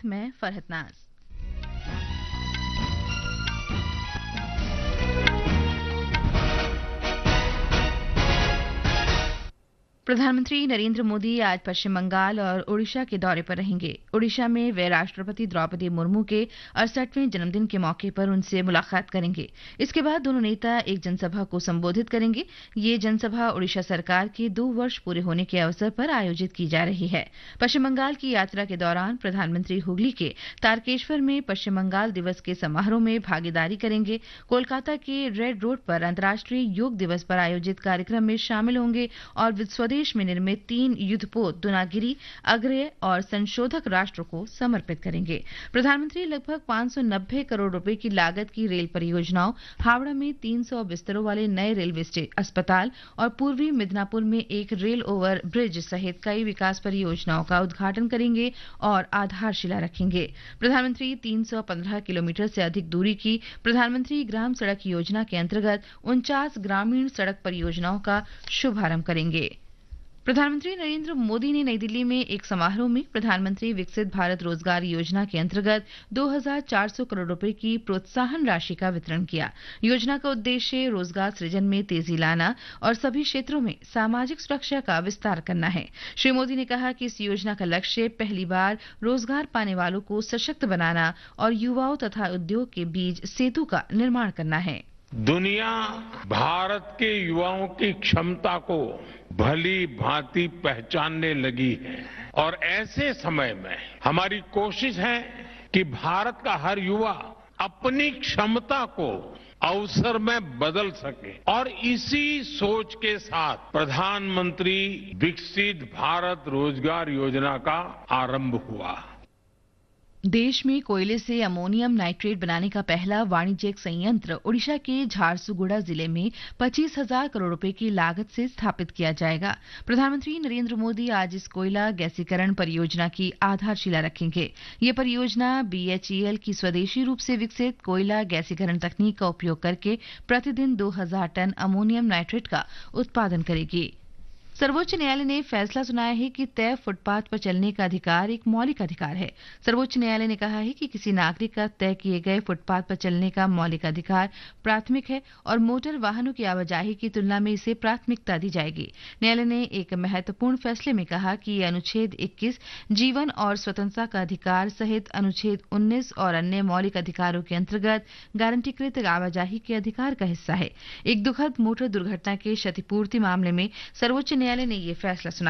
मैं फरहत नाज। प्रधानमंत्री नरेंद्र मोदी आज पश्चिम बंगाल और ओडिशा के दौरे पर रहेंगे। ओडिशा में वे राष्ट्रपति द्रौपदी मुर्मू के 68वें जन्मदिन के मौके पर उनसे मुलाकात करेंगे। इसके बाद दोनों नेता एक जनसभा को संबोधित करेंगे। ये जनसभा ओडिशा सरकार के 2 वर्ष पूरे होने के अवसर पर आयोजित की जा रही है। पश्चिम बंगाल की यात्रा के दौरान प्रधानमंत्री हुगली के तारकेश्वर में पश्चिम बंगाल दिवस के समारोह में भागीदारी करेंगे। कोलकाता के रेड रोड पर अंतर्राष्ट्रीय योग दिवस पर आयोजित कार्यक्रम में शामिल होंगे और स्वदेश में निर्मित 3 युद्धपोत दुनागिरी, अग्रेय और संशोधक राष्ट्र को समर्पित करेंगे। प्रधानमंत्री लगभग 590 करोड़ रुपए की लागत की रेल परियोजनाओं, हावड़ा में 300 बिस्तरों वाले नए रेलवे अस्पताल और पूर्वी मिदनापुर में एक रेल ओवर ब्रिज सहित कई विकास परियोजनाओं का उद्घाटन करेंगे और आधारशिला रखेंगे। प्रधानमंत्री 315 किलोमीटर से अधिक दूरी की प्रधानमंत्री ग्राम सड़क योजना के अंतर्गत 49 ग्रामीण सड़क परियोजनाओं का शुभारंभ करेंगे। प्रधानमंत्री नरेंद्र मोदी ने नई दिल्ली में एक समारोह में प्रधानमंत्री विकसित भारत रोजगार योजना के अंतर्गत 2,400 करोड़ रुपए की प्रोत्साहन राशि का वितरण किया। योजना का उद्देश्य रोजगार सृजन में तेजी लाना और सभी क्षेत्रों में सामाजिक सुरक्षा का विस्तार करना है। श्री मोदी ने कहा कि इस योजना का लक्ष्य पहली बार रोजगार पाने वालों को सशक्त बनाना और युवाओं तथा उद्योग के बीच सेतु का निर्माण करना है। दुनिया भारत के युवाओं की क्षमता को भली भांति पहचानने लगी है और ऐसे समय में हमारी कोशिश है कि भारत का हर युवा अपनी क्षमता को अवसर में बदल सके और इसी सोच के साथ प्रधानमंत्री विकसित भारत रोजगार योजना का आरंभ हुआ। देश में कोयले से अमोनियम नाइट्रेट बनाने का पहला वाणिज्यिक संयंत्र ओडिशा के झारसुगुड़ा जिले में 25,000 करोड़ रुपए की लागत से स्थापित किया जाएगा। प्रधानमंत्री नरेंद्र मोदी आज इस कोयला गैसीकरण परियोजना की आधारशिला रखेंगे। ये परियोजना BHEL की स्वदेशी रूप से विकसित कोयला गैसीकरण तकनीक का उपयोग करके प्रतिदिन 2,000 टन अमोनियम नाइट्रेट का उत्पादन करेगी। सर्वोच्च न्यायालय ने फैसला सुनाया है कि तय फुटपाथ पर चलने का अधिकार एक मौलिक अधिकार है। सर्वोच्च न्यायालय ने कहा है कि किसी नागरिक का तय किए गए फुटपाथ पर चलने का मौलिक अधिकार प्राथमिक है और मोटर वाहनों की आवाजाही की तुलना में इसे प्राथमिकता दी जाएगी। न्यायालय ने एक महत्वपूर्ण फैसले में कहा कि ये अनुच्छेद 21 जीवन और स्वतंत्रता का अधिकार सहित अनुच्छेद 19 और अन्य मौलिक अधिकारों के अंतर्गत गारंटीकृत आवाजाही के अधिकार का हिस्सा है। एक दुखद मोटर दुर्घटना के क्षतिपूर्ति मामले में सर्वोच्च न्यायालय ने यह फैसला सुनाया।